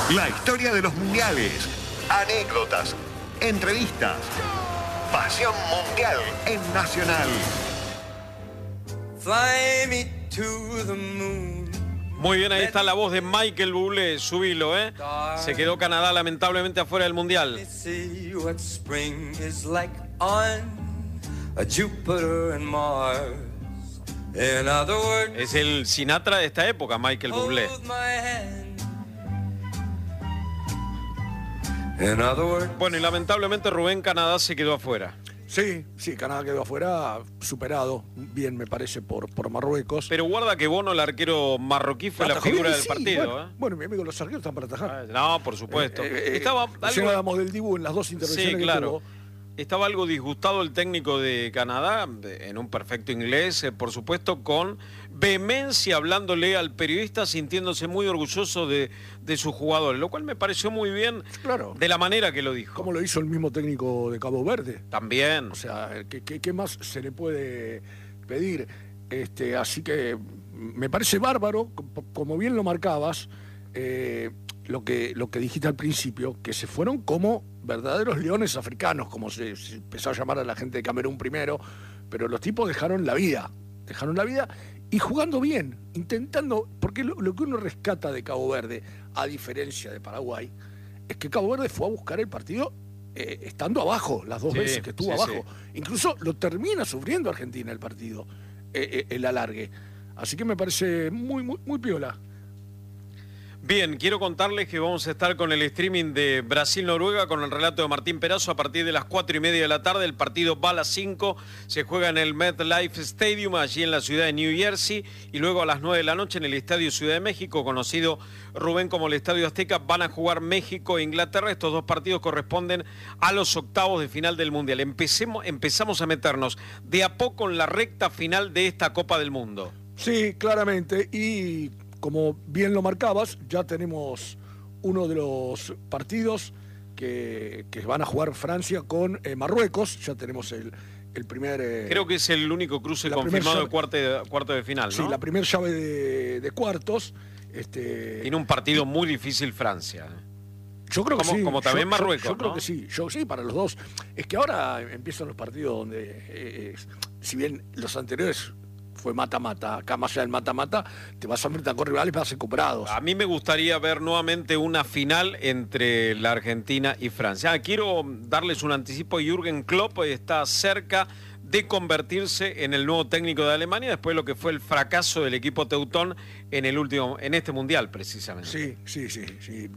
La historia de los mundiales, anécdotas, entrevistas, pasión mundial en Nacional. Fly me to the moon. Muy bien, ahí está la voz de Michael Bublé, subilo, ¿eh? Se quedó Canadá lamentablemente afuera del Mundial. Let's see what spring is like on a Jupiter and Mars. In other words, Es el Sinatra de esta época, Michael Bublé. hold my hand. In other words, Bueno, y lamentablemente Rubén, Canadá se quedó afuera. Sí, Canadá quedó afuera, superado, bien me parece, por Marruecos. Pero guarda que Bono, el arquero marroquí, fue la Atajó figura bien, del sí, partido, bueno, mi amigo, los arqueros están para atajar. No, por supuesto. Estaba Recién algo... hablamos del Dibu en las dos intervenciones Sí, que claro. tuvo. Estaba algo disgustado el técnico de Canadá, en un perfecto inglés, por supuesto, con vehemencia hablándole al periodista, sintiéndose muy orgulloso de sus jugadores, lo cual me pareció muy bien, Claro. de la manera que lo dijo. Como lo hizo el mismo técnico de Cabo Verde. También. O sea, ¿qué más se le puede pedir? Así que me parece bárbaro, como bien lo marcabas, lo que dijiste al principio, que se fueron como verdaderos leones africanos, como se empezó a llamar a la gente de Camerún primero, pero los tipos dejaron la vida y jugando bien, intentando, porque lo que uno rescata de Cabo Verde, a diferencia de Paraguay, es que Cabo Verde fue a buscar el partido estando abajo, las dos veces que estuvo abajo. Sí. Incluso lo termina sufriendo Argentina el partido, el alargue. Así que me parece muy, muy, muy piola. Bien, quiero contarles que vamos a estar con el streaming de Brasil-Noruega con el relato de Martín Perazo a partir de las 4:30 de la tarde. El partido va a las 5, se juega en el MetLife Stadium, allí en la ciudad de New Jersey, y luego a las 9 de la noche en el Estadio Ciudad de México, conocido, Rubén, como el Estadio Azteca, van a jugar México e Inglaterra. Estos dos partidos corresponden a los octavos de final del Mundial. Empezamos a meternos de a poco en la recta final de esta Copa del Mundo. Sí, claramente, y como bien lo marcabas, ya tenemos uno de los partidos que van a jugar Francia con Marruecos. Ya tenemos el primer... Creo que es el único cruce confirmado de cuarto de final, ¿no? Sí, la primera llave de cuartos. Tiene un partido muy difícil Francia. Yo creo que sí. Como también Marruecos, yo creo ¿no? que sí. Sí, para los dos. Es que ahora empiezan los partidos donde, si bien los anteriores fue mata-mata, acá más allá del mata-mata, te vas a enfrentar con rivales más recuperados. A mí me gustaría ver nuevamente una final entre la Argentina y Francia. Quiero darles un anticipo. Jürgen Klopp está cerca de convertirse en el nuevo técnico de Alemania después de lo que fue el fracaso del equipo teutón en este mundial, precisamente. Sí.